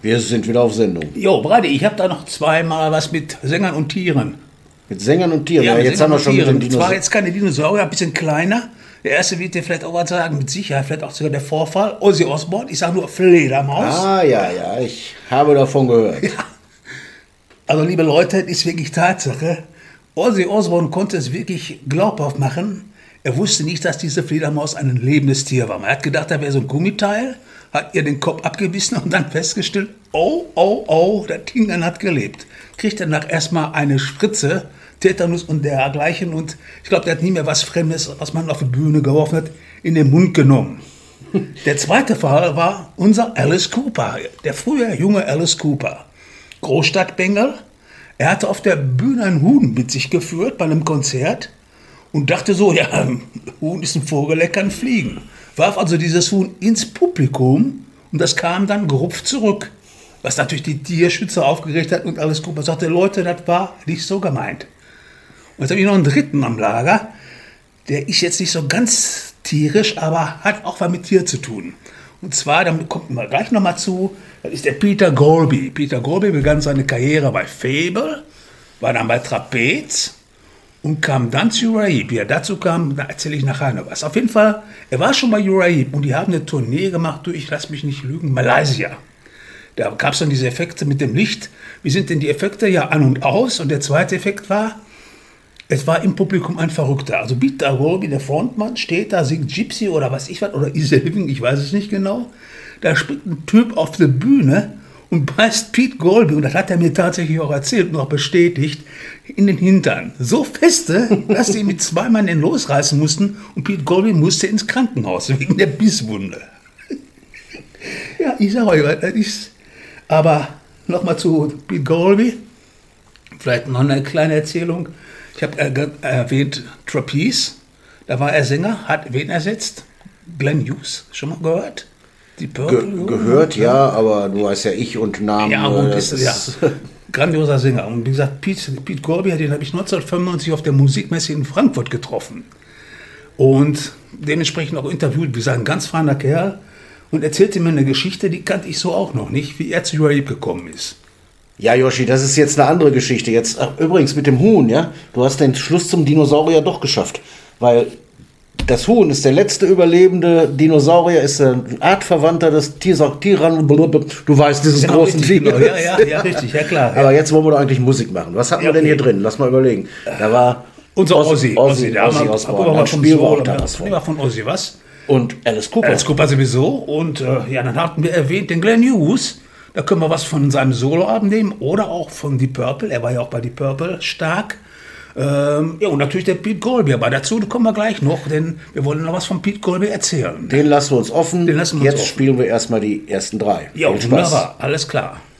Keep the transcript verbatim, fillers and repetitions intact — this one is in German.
Wir sind wieder auf Sendung. Jo, Brady, ich habe da noch zweimal was mit Sängern und Tieren. Mit Sängern und Tieren? Ja, Ja, jetzt Sängern haben wir und schon mit Tieren. den Zwar Dinosauriern. jetzt keine Dinosaurier, ein bisschen kleiner. Der erste wird dir vielleicht auch was sagen, mit Sicherheit, vielleicht auch sogar der Vorfall. Ozzy Osbourne, ich sage nur Fledermaus. Ah, ja, ja, ich habe davon gehört. Also, liebe Leute, es ist wirklich Tatsache. Ozzy Osbourne konnte es wirklich glaubhaft machen. Er wusste nicht, dass diese Fledermaus ein lebendes Tier war. Man hat gedacht, da wäre so ein Gummiteil, hat ihr den Kopf abgebissen und dann festgestellt, oh, oh, oh, das Ding dann hat gelebt. Kriegt danach erstmal eine Spritze, Tetanus und dergleichen. Und ich glaube, der hat nie mehr was Fremdes, was man auf die Bühne geworfen hat, in den Mund genommen. Der zweite Fall war unser Alice Cooper, der frühe junge Alice Cooper. Großstadtbengel. Er hatte auf der Bühne ein Huhn mit sich geführt bei einem Konzert und dachte so, ja, Huhn ist ein Vogel, der kann fliegen. Warf also dieses Huhn ins Publikum und das kam dann gerupft zurück. Was natürlich die Tierschützer aufgeregt hat und Alice Cooper sagte, Leute, das war nicht so gemeint. Und jetzt habe ich noch einen dritten am Lager, der ist jetzt nicht so ganz tierisch, aber hat auch was mit Tier zu tun. Und zwar, damit kommt man gleich nochmal zu, das ist der Peter Golby. Peter Golby begann seine Karriere bei Fable, war dann bei Trapez und kam dann zu Uriah Heep. Wie er dazu kam, da erzähle ich nachher noch was. Auf jeden Fall, er war schon bei Uriah Heep und die haben eine Tournee gemacht durch, lass mich nicht lügen, Malaysia. Da gab es dann diese Effekte mit dem Licht. Wie sind denn die Effekte? Ja, an und aus. Und der zweite Effekt war, es war im Publikum ein Verrückter. Also Peter Golby, der Frontmann, steht da, singt Gypsy oder was ich was, oder Easy Living, ich weiß es nicht genau. Da springt ein Typ auf die Bühne und beißt Pete Golby, und das hat er mir tatsächlich auch erzählt und auch bestätigt, in den Hintern. So feste, dass die mit zwei Mann den losreißen mussten und Pete Golby musste ins Krankenhaus wegen der Bisswunde. Ja, ich sage euch, das ist... Aber nochmal zu Pete Golby, vielleicht noch eine kleine Erzählung. Ich habe äh, erwähnt Trapeze, da war er Sänger, hat wen ersetzt? Glenn Hughes, schon mal gehört? Die Purple, Ge gehört, ja, aber du weißt ja, ich und Namen. Ja, und äh, ist, ja, grandioser Sänger. Und wie gesagt, Pete, Pete Golby, den habe ich neunzehnhundertfünfundneunzig auf der Musikmesse in Frankfurt getroffen. Und dementsprechend auch interviewt, wie gesagt, ein ganz feiner Kerl. Und erzählte mir eine Geschichte, die kannte ich so auch noch nicht, wie er zu Uriah Heep gekommen ist. Ja, Yoshi, das ist jetzt eine andere Geschichte. Jetzt, ach, übrigens mit dem Huhn, ja, du hast den Schluss zum Dinosaurier doch geschafft, weil das Huhn ist der letzte überlebende Dinosaurier, ist ein Artverwandter des Tyrann, du weißt, dieses Genau, großen richtig, Ding. genau. Ja, ja, ja, richtig, ja klar. Aber jetzt wollen wir doch eigentlich Musik machen. Was hatten Ja, wir denn okay. hier drin? Lass mal überlegen. Da war Unser Ozzy. Ozzy, der Ozzy haben wir- Osbourne. aber Dann von spielen wir Solo, auch da ja, was von. nehmen wir von Ozzy was? Und Alice Cooper. Alice Cooper sowieso. Und äh, ja, dann hatten wir erwähnt den Glenn Hughes. Da können wir was von seinem Soloabend nehmen oder auch von Deep Purple. Er war ja auch bei Deep Purple stark. Ähm, ja, und natürlich der Pete Golby. Aber dazu kommen wir gleich noch, denn wir wollen noch was von Pete Golby erzählen. Den lassen wir uns offen. Den lassen wir uns Jetzt offen. spielen wir erstmal die ersten drei. Ja, Viel Spaß. wunderbar. Alles klar.